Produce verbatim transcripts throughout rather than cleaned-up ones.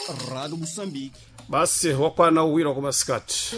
Rádio Moçambique. Basi wakwana uwira kwa maskati.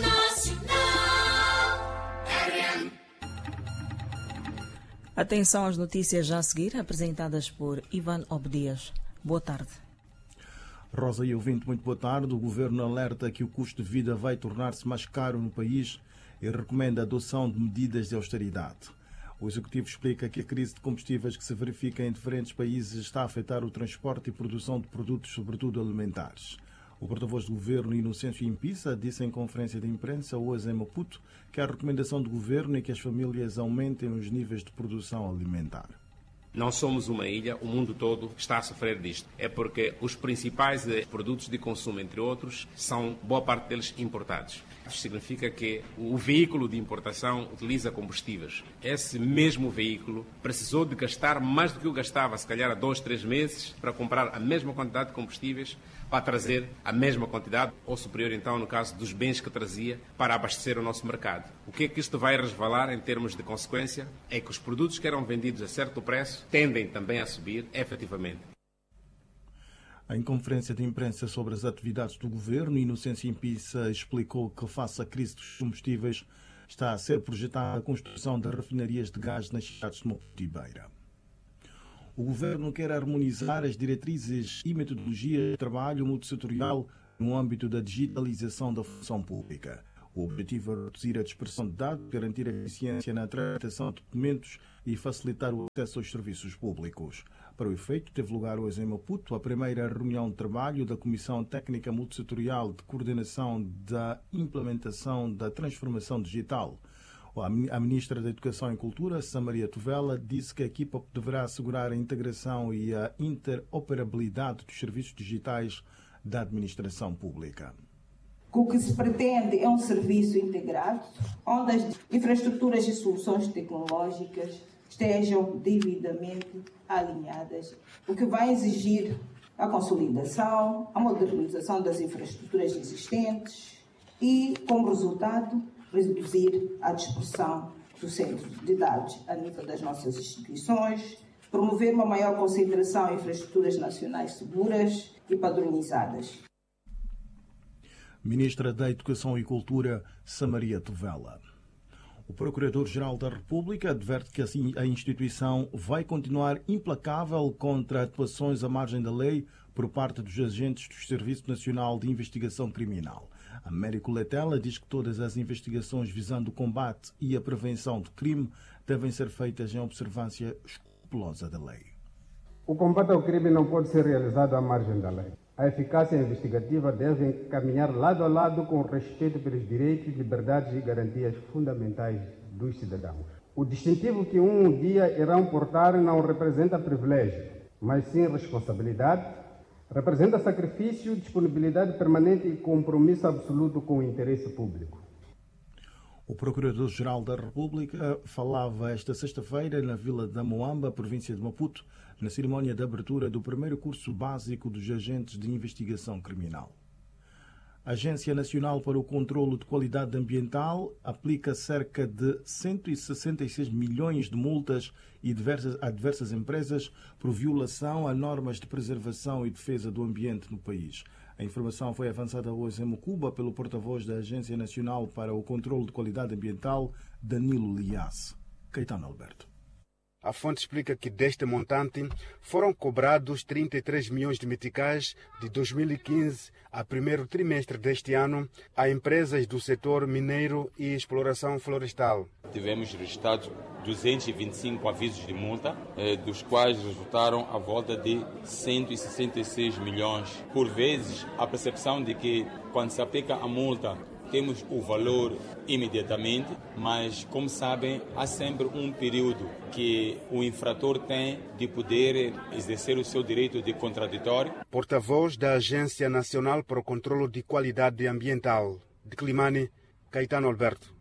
Atenção às notícias já a seguir, apresentadas por Ivan Obdias. Boa tarde. Rosa e ouvinte, muito boa tarde. O Governo alerta que o custo de vida vai tornar-se mais caro no país e recomenda a adoção de medidas de austeridade. O Executivo explica que a crise de combustíveis que se verifica em diferentes países está a afetar o transporte e produção de produtos, sobretudo alimentares. O porta-voz do Governo, Inocêncio Impissa, disse em conferência de imprensa hoje em Maputo que a recomendação do Governo é que as famílias aumentem os níveis de produção alimentar. Não somos uma ilha, o mundo todo está a sofrer disto. É porque os principais produtos de consumo, entre outros, são, boa parte deles, importados. Isso significa que o veículo de importação utiliza combustíveis. Esse mesmo veículo precisou de gastar mais do que o gastava, se calhar há dois, três meses, para comprar a mesma quantidade de combustíveis, para trazer a mesma quantidade, ou superior então, no caso dos bens que trazia, para abastecer o nosso mercado. O que é que isto vai resvalar em termos de consequência? É que os produtos que eram vendidos a certo preço tendem também a subir, efetivamente. Em conferência de imprensa sobre as atividades do Governo, Inocêncio Impissa explicou que, face à crise dos combustíveis, está a ser projetada a construção de refinarias de gás nas cidades de Maputo e Beira. O Governo quer harmonizar as diretrizes e metodologias de trabalho multissetorial no âmbito da digitalização da função pública. O objetivo é reduzir a dispersão de dados, garantir a eficiência na tramitação de documentos e facilitar o acesso aos serviços públicos. Para o efeito, teve lugar hoje em Maputo a primeira reunião de trabalho da Comissão Técnica Multissetorial de Coordenação da Implementação da Transformação Digital. A Ministra da Educação e Cultura, Samaria Tovela, disse que a equipa deverá assegurar a integração e a interoperabilidade dos serviços digitais da administração pública. O que se pretende é um serviço integrado, onde as infraestruturas e soluções tecnológicas estejam devidamente alinhadas, o que vai exigir a consolidação, a modernização das infraestruturas existentes e, como resultado, reduzir a dispersão do centro de dados a nível das nossas instituições, promover uma maior concentração em infraestruturas nacionais seguras e padronizadas. Ministra da Educação e Cultura, Samaria Tovela. O Procurador-Geral da República adverte que assim a instituição vai continuar implacável contra atuações à margem da lei por parte dos agentes do Serviço Nacional de Investigação Criminal. Américo Letela diz que todas as investigações visando o combate e a prevenção do crime devem ser feitas em observância escrupulosa da lei. O combate ao crime não pode ser realizado à margem da lei. A eficácia investigativa deve caminhar lado a lado com o respeito pelos direitos, liberdades e garantias fundamentais dos cidadãos. O distintivo que um dia irão portar não representa privilégio, mas sim responsabilidade, representa sacrifício, disponibilidade permanente e compromisso absoluto com o interesse público. O Procurador-Geral da República falava esta sexta-feira na Vila da Moamba, província de Maputo, na cerimónia de abertura do primeiro curso básico dos agentes de investigação criminal. A Agência Nacional para o Controlo de Qualidade Ambiental aplica cerca de cento e sessenta e seis milhões de multas e diversas, a diversas empresas por violação a normas de preservação e defesa do ambiente no país. A informação foi avançada hoje em Mocuba pelo porta-voz da Agência Nacional para o Controlo de Qualidade Ambiental, Danilo Liasse. Caetano Alberto. A fonte explica que deste montante foram cobrados trinta e três milhões de meticais de dois mil e quinze a primeiro trimestre deste ano a empresas do setor mineiro e exploração florestal. Tivemos registrados duzentos e vinte e cinco avisos de multa, dos quais resultaram a volta de cento e sessenta e seis milhões. Por vezes, a percepção de que quando se aplica a multa temos o valor imediatamente, mas, como sabem, há sempre um período que o infrator tem de poder exercer o seu direito de contraditório. Porta-voz da Agência Nacional para o Controlo de Qualidade Ambiental, de Climane, Caetano Alberto.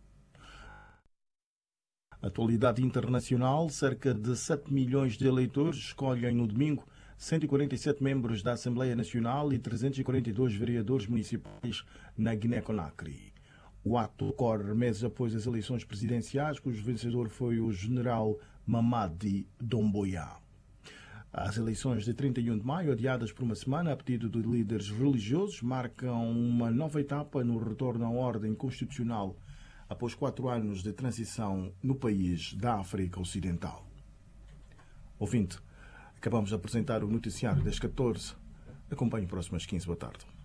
Atualidade internacional, cerca de sete milhões de eleitores escolhem no domingo cento e quarenta e sete membros da Assembleia Nacional e trezentos e quarenta e dois vereadores municipais na Guiné-Conakry. O ato ocorre meses após as eleições presidenciais, cujo vencedor foi o general Mamadi Doumbouya. As eleições de trinta e um de maio, adiadas por uma semana a pedido de líderes religiosos, marcam uma nova etapa no retorno à ordem constitucional após quatro anos de transição no país da África Ocidental. Ouvinte, acabamos de apresentar o noticiário das catorze. Acompanhe próximas quinze. Boa tarde.